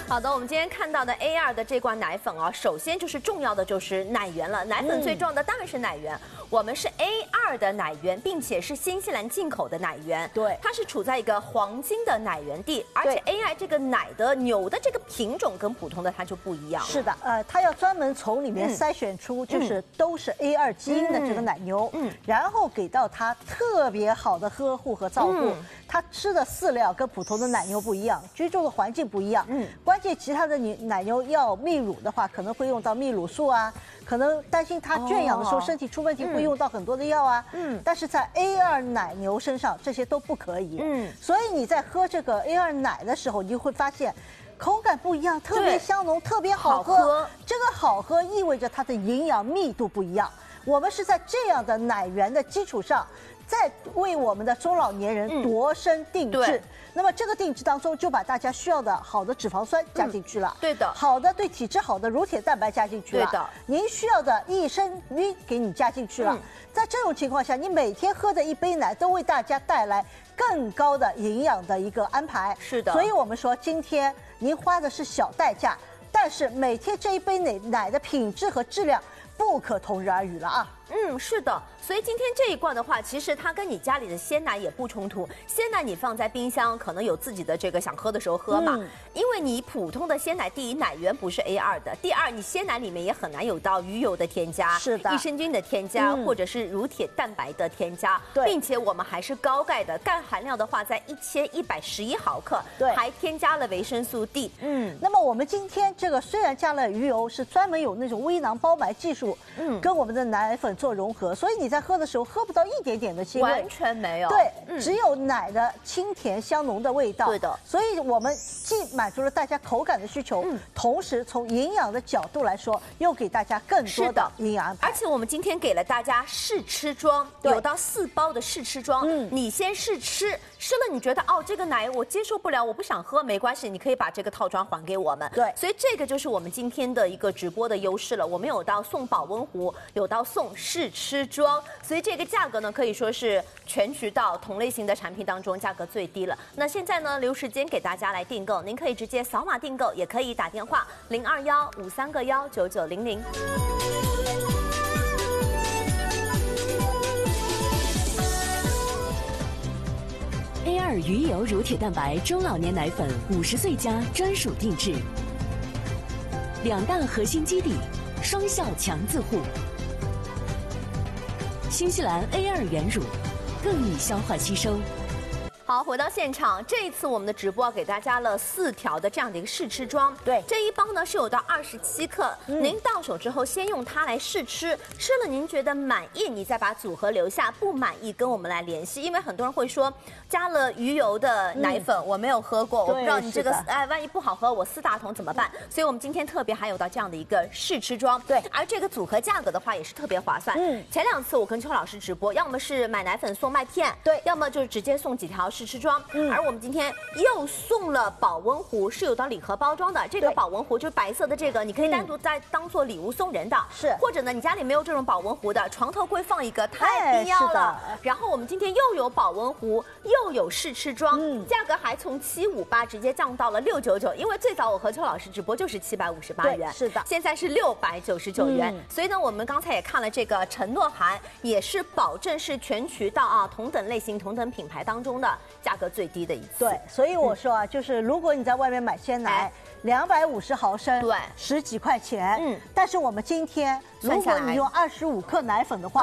好的，我们今天看到的 A2的这罐奶粉啊，首先就是重要的就是奶源了。奶粉最重要的当然是奶源，我们是 A2的奶源，并且是新西兰进口的奶源。 对， 它是处在一个黄金的奶源地，而且 A2这个奶的牛的这个品种跟普通的它就不一样。 是的，它要专门从里面筛选出就是都是 A2基因的这个奶牛，然后给到它特别好的呵护和照顾。它吃的饲料跟普通的奶牛不一样，居住的环境不一样。关键其他的奶牛要泌乳的话，可能会用到泌乳素啊，可能担心它圈养的时候身体出问题，会用到很多的药啊。但是在 A2 奶牛身上这些都不可以。所以你在喝这个 A2 奶的时候，你就会发现口感不一样，特别香浓，特别好喝。这个好喝意味着它的营养密度不一样。我们是在这样的奶源的基础上，再为我们的中老年人度身定制。那么这个定制当中，就把大家需要的好的脂肪酸加进去了， 对的， 好的对体质好的乳铁蛋白加进去了， 对的， 您需要的益生菌给你加进去了。在这种情况下，你每天喝的一杯奶都为大家带来更高的营养的一个安排。 是的， 所以我们说今天您花的是小代价，但是每天这一杯奶的品质和质量不可同日而语了啊。 是的，所以今天这一罐的话，其实它跟你家里的鲜奶也不冲突。鲜奶你放在冰箱，可能有自己的这个想喝的时候喝嘛。因为你普通的鲜奶，第一奶源不是 A2的，第二你鲜奶里面也很难有到鱼油的添加， 是的， 益生菌的添加，或者是乳铁蛋白的添加，并且我们还是高钙的，钙含量的话在1111毫克， 对， 还添加了维生素 D。 那么我们今天这个虽然加了鱼油，是专门有那种微囊包埋技术，跟我们的奶粉做融合，所以你在喝的时候喝不到一点点的腥味， 完全没有。 对，只有奶的清甜香浓的味道。 对的， 所以我们既满足了大家口感的需求，同时从营养的角度来说，又给大家更多的营养安排。 而且我们今天给了大家试吃装，有到4包的试吃装，你先试吃，吃了你觉得这个奶我接受不了，我不想喝，没关系，你可以把这个套装还给我们。 对， 所以这个就是我们今天的一个直播的优势了。我们有到送保温壶，有到送试吃装，所以这个价格呢可以说是全渠道同类型的产品当中价格最低了。那现在呢留时间给大家来订购，您可以直接扫码订购，也可以打电话02153个19900。 A2 鱼油乳铁蛋白中老年奶粉50岁加专属定制，2大核心基底，双效强自护。新西兰 A2 原乳，更易消化吸收。 好，回到现场，这一次我们的直播给大家了4条的这样的一个试吃装。 对， 这一包呢是有到27克，您到手之后先用它来试吃，吃了您觉得满意，你再把组合留下；不满意跟我们来联系。因为很多人会说，加了鱼油的奶粉我没有喝过，我不知道你这个万一不好喝，我4大桶怎么办？所以我们今天特别还有到这样的一个试吃装。 对， 而这个组合价格的话也是特别划算。前2次我跟邱老师直播，要么是买奶粉送麦片，对，要么就是直接送几条试吃装。而我们今天又送了保温壶，是有到礼盒包装的。这个保温壶就是白色的这个，你可以单独再当做礼物送人的。 是， 或者呢，你家里没有这种保温壶的，床头柜放一个，太必要了。然后我们今天又有保温壶，又有试吃装，价格还从758直接降到了699。因为最早我和邱老师直播就是758元， 是的， 现在是699元。所以呢，我们刚才也看了这个承诺函，也是保证是全渠道同等类型、同等品牌当中的价格最低的一次。 对，所以我说啊，就是如果你在外面买鲜奶，250毫升， 对 ，10几块钱，但是我们今天如果你用25克奶粉的话，